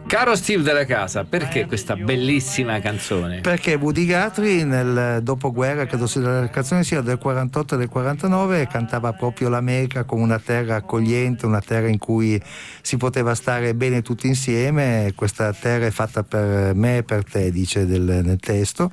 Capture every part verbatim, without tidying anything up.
Caro Steve della casa, perché questa bellissima canzone? Perché Woody Guthrie nel dopoguerra, credo sia la canzone sia del quarantotto e del quarantanove, cantava proprio l'America come una terra accogliente, una terra in cui si poteva stare bene tutti insieme. Questa terra è fatta per me e per te, dice del, nel testo,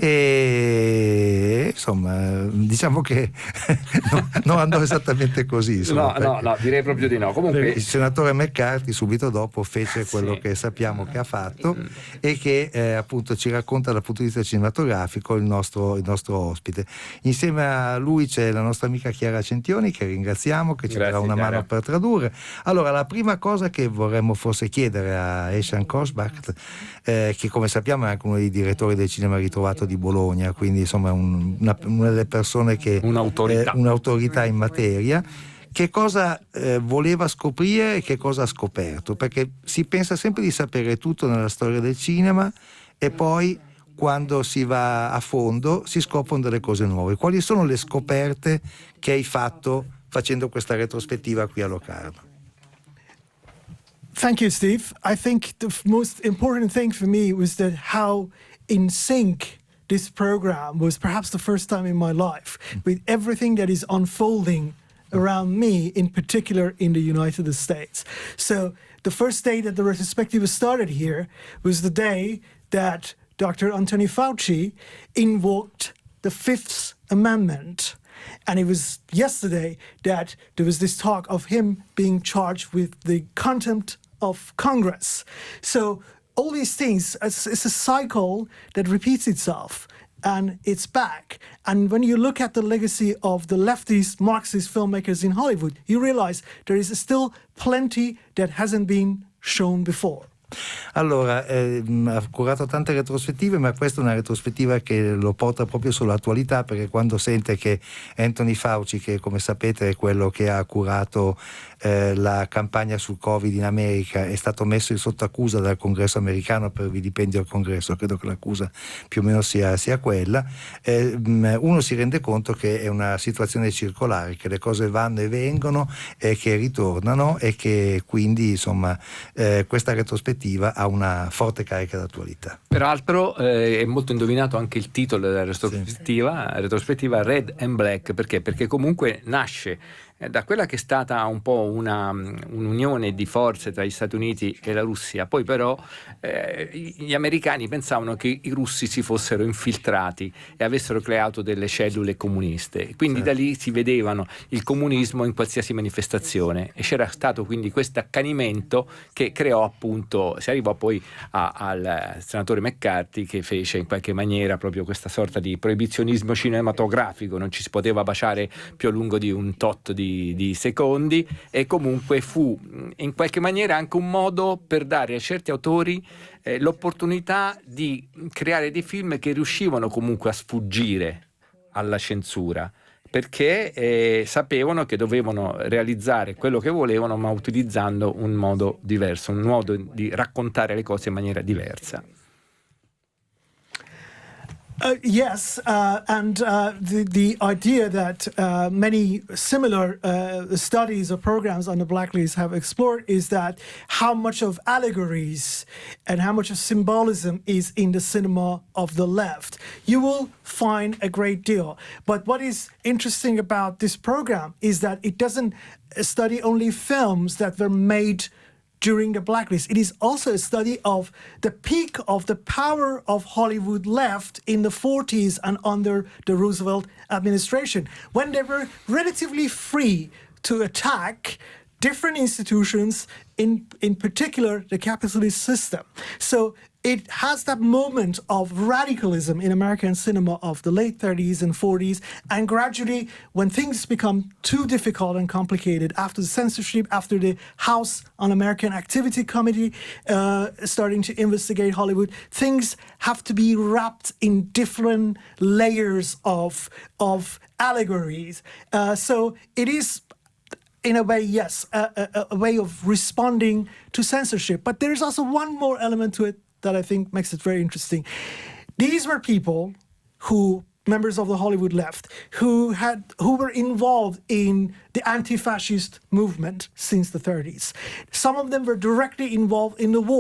e insomma diciamo che no, non andò esattamente così, insomma, no, no, no, direi proprio di no. Comunque il senatore McCarthy subito dopo fece quello sì. che sappiamo che ha fatto e che eh, appunto ci racconta dal punto di vista cinematografico il nostro, il nostro ospite. Insieme a lui c'è la nostra amica Chiara Centioni, che ringraziamo, che ci Grazie, darà una Chiara. mano per tradurre. Allora, la prima cosa che vorremmo forse chiedere a Eshan Korsbach, eh, che come sappiamo è anche uno dei direttori del cinema ritrovato di Bologna, quindi insomma un, una, una delle persone che un'autorità, eh, un'autorità in materia. Che cosa eh, voleva scoprire e che cosa ha scoperto? Perché si pensa sempre di sapere tutto nella storia del cinema e poi quando si va a fondo si scoprono delle cose nuove. Quali sono le scoperte che hai fatto facendo questa retrospettiva qui a Locarno? Thank you, Steve. I think the f- most important thing for me was that how in sync this program was, perhaps the first time in my life, with everything that is unfolding around me, in particular in the United States. So the first day that the retrospective started here was the day that Doctor Anthony Fauci invoked the Fifth Amendment. And it was yesterday that there was this talk of him being charged with the contempt of Congress. So all these things, it's, it's a cycle that repeats itself. And it's back. And when you look at the legacy of the leftist Marxist filmmakers in Hollywood, you realize there is still plenty that hasn't been shown before. Allora, eh, ha curato tante retrospettive, ma questa è una retrospettiva che lo porta proprio sull'attualità, perché quando sente che Anthony Fauci, che come sapete è quello che ha curato eh, la campagna sul Covid in America, è stato messo sotto accusa dal Congresso americano per vilipendio al Congresso, credo che l'accusa più o meno sia, sia quella, eh, uno si rende conto che è una situazione circolare, che le cose vanno e vengono e che ritornano, e che quindi insomma eh, questa retrospettiva ha una forte carica d'attualità. Peraltro eh, è molto indovinato anche il titolo della retrospettiva, sì. retrospettiva Red and Black, perché? Perché comunque nasce da quella che è stata un po' una, un'unione di forze tra gli Stati Uniti e la Russia. Poi però eh, gli americani pensavano che i russi si fossero infiltrati e avessero creato delle cellule comuniste, quindi certo. Da lì si vedevano il comunismo in qualsiasi manifestazione, e c'era stato quindi questo accanimento che creò appunto, si arrivò poi a, al senatore McCarthy, che fece in qualche maniera proprio questa sorta di proibizionismo cinematografico, non ci si poteva baciare più a lungo di un tot di di secondi, e comunque fu in qualche maniera anche un modo per dare a certi autori eh, l'opportunità di creare dei film che riuscivano comunque a sfuggire alla censura, perché eh, sapevano che dovevano realizzare quello che volevano, ma utilizzando un modo diverso, un modo di raccontare le cose in maniera diversa. Uh, yes, uh, and uh, the, the idea that uh, many similar uh, studies or programs on the blacklist have explored is that how much of allegories and how much of symbolism is in the cinema of the left. You will find a great deal. But what is interesting about this program is that it doesn't study only films that were made during the blacklist. It is also a study of the peak of the power of Hollywood left in the forties and under the Roosevelt administration, when they were relatively free to attack different institutions, in, in particular the capitalist system. So it has that moment of radicalism in American cinema of the late thirties and forties, and gradually when things become too difficult and complicated after the censorship, after the House Un-American Activity Committee uh, starting to investigate Hollywood, things have to be wrapped in different layers of, of allegories. Uh, so it is, in a way, yes, a, a, a way of responding to censorship. But there's also one more element to it that I think makes it very interesting. These were people who, members of the Hollywood left, who had who were involved in the anti-fascist movement since the thirties. Some of them were directly involved in the war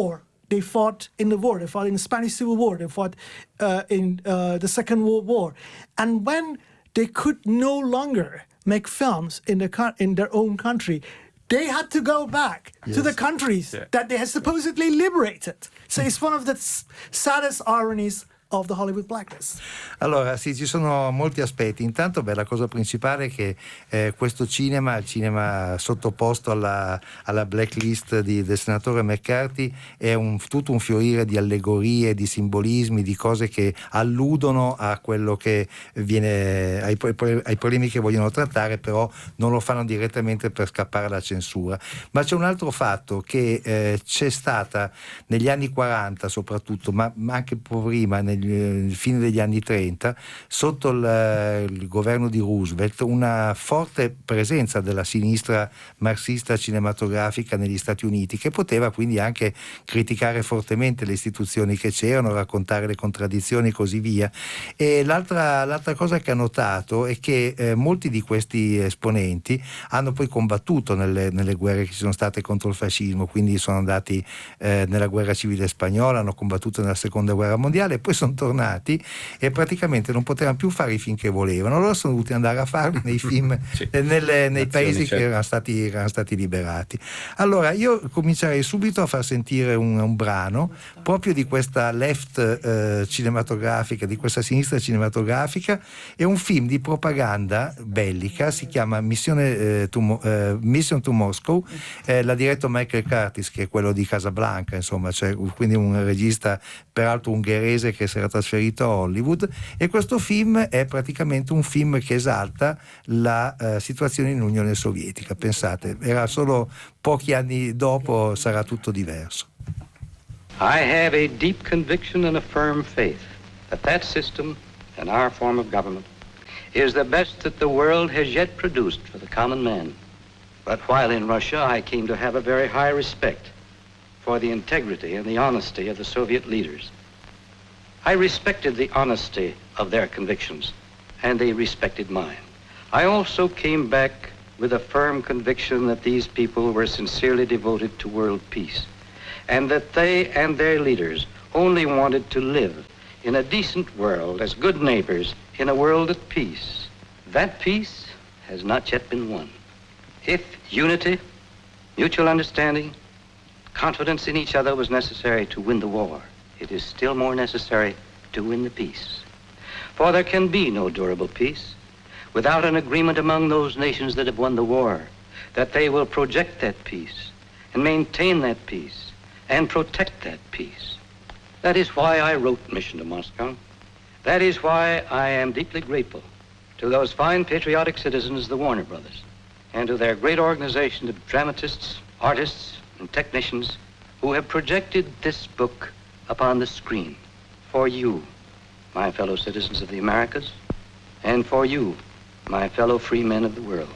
they fought in the war. They fought in the Spanish Civil War. They fought uh, in uh, the Second World War. And when they could no longer make films in, the, in their own country, they had to go back yes. to the countries yeah. that they had supposedly liberated. So it's one of the saddest ironies of the Hollywood blacklist. Allora sì, ci sono molti aspetti. Intanto beh, la cosa principale è che eh, questo cinema, il cinema sottoposto alla, alla blacklist di, del senatore McCarthy, è un, tutto un fiorire di allegorie, di simbolismi, di cose che alludono a quello che viene ai, ai problemi che vogliono trattare, però non lo fanno direttamente per scappare alla censura. Ma c'è un altro fatto che eh, c'è stata negli anni quaranta soprattutto, ma, ma anche prima, nel nel fine degli anni trenta, sotto il, il governo di Roosevelt, una forte presenza della sinistra marxista cinematografica negli Stati Uniti, che poteva quindi anche criticare fortemente le istituzioni che c'erano, raccontare le contraddizioni e così via. E l'altra, l'altra cosa che ha notato è che eh, molti di questi esponenti hanno poi combattuto nelle, nelle guerre che ci sono state contro il fascismo, quindi sono andati eh, nella guerra civile spagnola, hanno combattuto nella seconda guerra mondiale e poi sono tornati e praticamente non potevano più fare i film che volevano, allora sono dovuti andare a farli nei film sì. nelle, nei paesi certo. che erano stati, erano stati liberati. Allora io comincerei subito a far sentire un, un brano proprio di questa left eh, cinematografica, di questa sinistra cinematografica. È un film di propaganda bellica, si chiama Missione, eh, to, eh, Mission to Moscow, eh, l'ha diretto Michael Curtis, che è quello di Casablanca, insomma, cioè, quindi un regista peraltro ungherese che si era trasferito a Hollywood, e questo film è praticamente un film che esalta la uh, situazione in Unione Sovietica. Pensate, era solo pochi anni dopo, sarà tutto diverso. I have a deep conviction and a firm faith that that system and our form of government is the best that the world has yet produced for the common man. But while in Russia, I came to have a very high respect for the integrity and the honesty of the Soviet leaders. I respected the honesty of their convictions, and they respected mine. I also came back with a firm conviction that these people were sincerely devoted to world peace, and that they and their leaders only wanted to live in a decent world as good neighbors in a world at peace. That peace has not yet been won. If unity, mutual understanding, confidence in each other was necessary to win the war, it is still more necessary to win the peace. For there can be no durable peace without an agreement among those nations that have won the war, that they will project that peace and maintain that peace and protect that peace. That is why I wrote Mission to Moscow. That is why I am deeply grateful to those fine patriotic citizens, the Warner Brothers, and to their great organization of dramatists, artists, and technicians who have projected this book upon the screen for you, my fellow citizens of the Americas, and for you, my fellow free men of the world.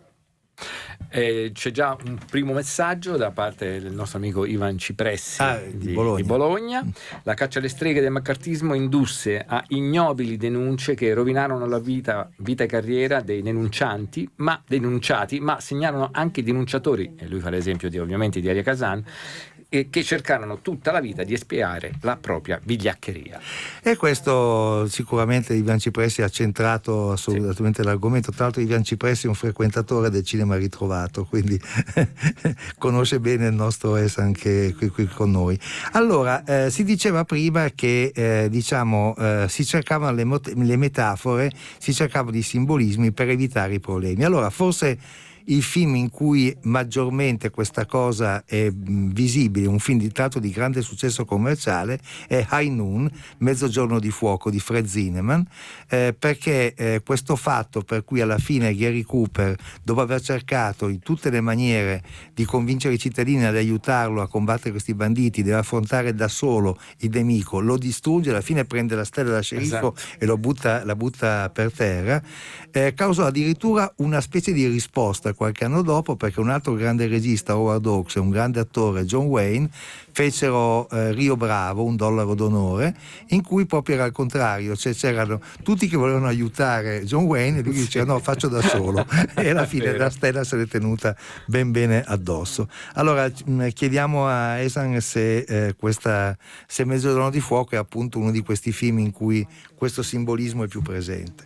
Eh, c'è già un primo messaggio da parte del nostro amico Ivan Cipressi ah, di, di, Bologna. di Bologna. La caccia alle streghe del maccartismo indusse a ignobili denunce che rovinarono la vita, vita e carriera dei denuncianti, ma denunciati, ma segnarono anche i denunciatori, e lui fa l'esempio di, ovviamente di Elia Kazan, e che cercarono tutta la vita di espiare la propria vigliaccheria. E questo sicuramente Ivan Cipressi ha centrato assolutamente sì. l'argomento. Tra l'altro Ivan Cipressi è un frequentatore del cinema ritrovato, quindi conosce bene il nostro es anche qui, qui con noi. Allora, eh, si diceva prima che eh, diciamo eh, si cercavano le, mot- le metafore, si cercavano i simbolismi per evitare i problemi. Allora, forse il film in cui maggiormente questa cosa è visibile, un film di tratto di grande successo commerciale, è High Noon, Mezzogiorno di fuoco di Fred Zinnemann, eh, perché eh, questo fatto per cui alla fine Gary Cooper, dopo aver cercato in tutte le maniere di convincere i cittadini ad aiutarlo a combattere questi banditi, deve affrontare da solo il nemico, lo distrugge, alla fine prende la stella da sceriffo esatto. e lo butta, la butta per terra, eh, causò addirittura una specie di risposta seconda qualche anno dopo, perché un altro grande regista, Howard Hawks, e un grande attore, John Wayne, fecero eh, Rio Bravo, un dollaro d'onore, in cui proprio era al contrario, cioè c'erano tutti che volevano aiutare John Wayne e lui diceva no, faccio da solo e alla fine la stella se l'è tenuta ben bene addosso. Allora chiediamo a Ehsan se eh, questa se Mezzogiorno di fuoco è appunto uno di questi film in cui questo simbolismo è più presente.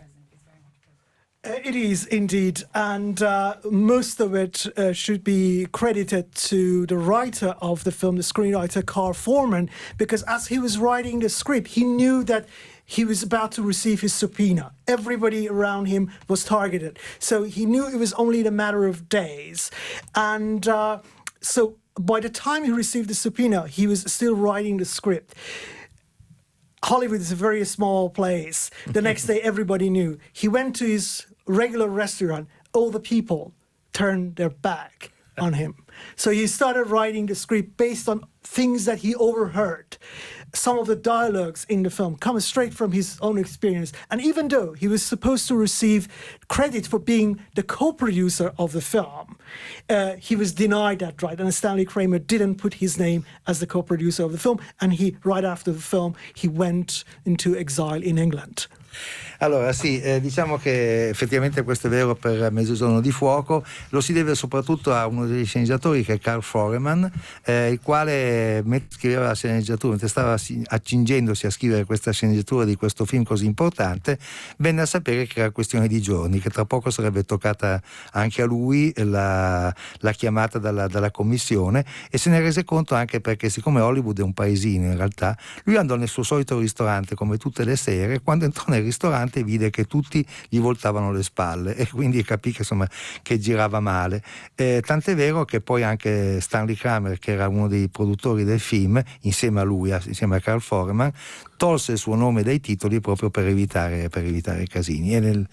Uh, It is indeed, and uh, most of it uh, should be credited to the writer of the film, the screenwriter Carl Foreman, because as he was writing the script, he knew that he was about to receive his subpoena. Everybody around him was targeted, so he knew it was only a matter of days. And uh, so by the time he received the subpoena, he was still writing the script. Hollywood is a very small place. The next day, everybody knew. He went to his regular restaurant. All the people turned their back on him. So he started writing the script based on things that he overheard. Some of the dialogues in the film come straight from his own experience. And even though he was supposed to receive credit for being the co-producer of the film, uh, he was denied that right. And Stanley Kramer didn't put his name as the co-producer of the film. And he, right after the film, he went into exile in England. Allora sì, eh, diciamo che effettivamente questo è vero per Mezzogiorno di fuoco, lo si deve soprattutto a uno degli sceneggiatori che è Carl Foreman, eh, il quale mentre scriveva la sceneggiatura, mentre stava accingendosi a scrivere questa sceneggiatura di questo film così importante, venne a sapere che era questione di giorni, che tra poco sarebbe toccata anche a lui la, la chiamata dalla, dalla commissione, e se ne rese conto anche perché siccome Hollywood è un paesino in realtà, lui andò nel suo solito ristorante come tutte le sere, quando entrò nel ristorante vide che tutti gli voltavano le spalle e quindi capì che insomma che girava male, eh, tant'è vero che poi anche Stanley Kramer, che era uno dei produttori del film insieme a lui, insieme a Carl Foreman, tolse il suo nome dai titoli proprio per evitare, per evitare i casini. E nel...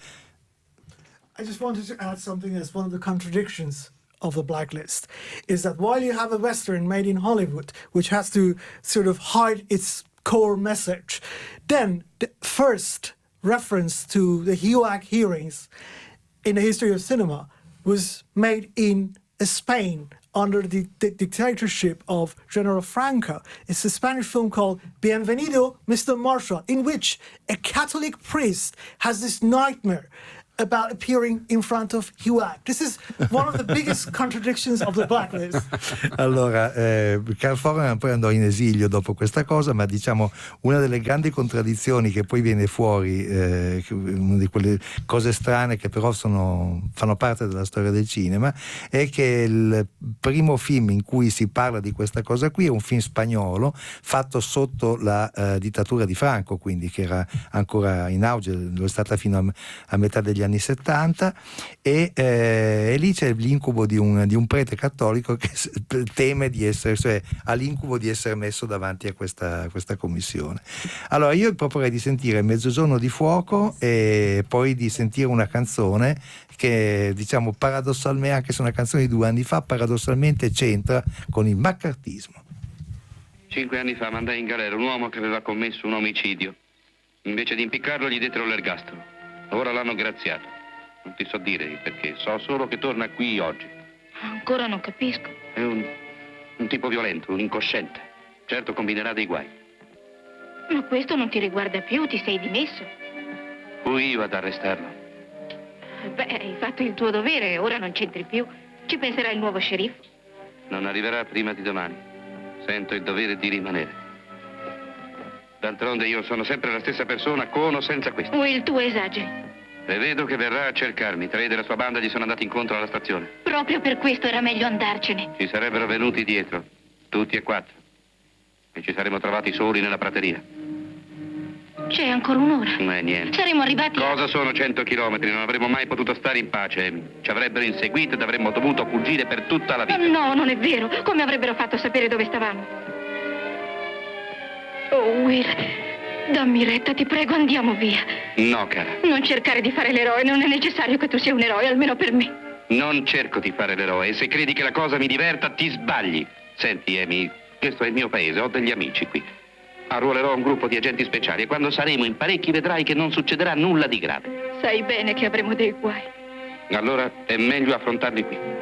I just wanted to add something as one of the contradictions of the Blacklist is that while you have a Western made in Hollywood which has to sort of hide its core message, then the first reference to the HUAC hearings in the history of cinema was made in Spain under the, the dictatorship of General Franco. It's a Spanish film called Bienvenido, Mister Marshall, in which a Catholic priest has this nightmare about appearing in front of HUAC. This is one of the biggest contradictions of the Blacklist. Allora, eh, Carl Foreman poi andò in esilio dopo questa cosa, ma diciamo una delle grandi contraddizioni che poi viene fuori, eh, una di quelle cose strane che però sono, fanno parte della storia del cinema, è che il primo film in cui si parla di questa cosa qui è un film spagnolo fatto sotto la eh, dittatura di Franco, quindi che era ancora in auge, lo è stata fino a, a metà degli anni settanta, e, eh, e lì c'è l'incubo di un, di un prete cattolico che teme di essere, cioè ha l'incubo di essere messo davanti a questa, a questa commissione. Allora io proporrei di sentire Mezzogiorno di fuoco e poi di sentire una canzone che diciamo paradossalmente, anche se è una canzone di due anni fa, paradossalmente c'entra con il maccartismo. Cinque anni fa mandai in galera un uomo che aveva commesso un omicidio. Invece di impiccarlo gli dettero l'ergastolo. Ora l'hanno graziato. Non ti so dire perché, so solo che torna qui oggi. Ancora non capisco. È un, un tipo violento, un incosciente. Certo combinerà dei guai. Ma questo non ti riguarda più, ti sei dimesso. Fui io ad arrestarlo. Beh, hai fatto il tuo dovere, ora non c'entri più. Ci penserà il nuovo sceriffo. Non arriverà prima di domani. Sento il dovere di rimanere. D'altronde io sono sempre la stessa persona, con o senza questo. Will, tu esageri. Prevedo che verrà a cercarmi. Tre della sua banda gli sono andati incontro alla stazione. Proprio per questo era meglio andarcene. Ci sarebbero venuti dietro, tutti e quattro. E ci saremmo trovati soli nella prateria. C'è ancora un'ora. Non è niente. Saremmo arrivati... Cosa sono cento chilometri? Non avremmo mai potuto stare in pace, Amy. Ci avrebbero inseguito ed avremmo dovuto fuggire per tutta la vita. No, non è vero. Come avrebbero fatto a sapere dove stavamo? Oh, Will, dammi retta, ti prego, andiamo via. No, cara. Non cercare di fare l'eroe, non è necessario che tu sia un eroe, almeno per me. Non cerco di fare l'eroe, e se credi che la cosa mi diverta, ti sbagli. Senti, Amy, questo è il mio paese, ho degli amici qui. Arruolerò un gruppo di agenti speciali e quando saremo in parecchi vedrai che non succederà nulla di grave. Sai bene che avremo dei guai. Allora è meglio affrontarli qui.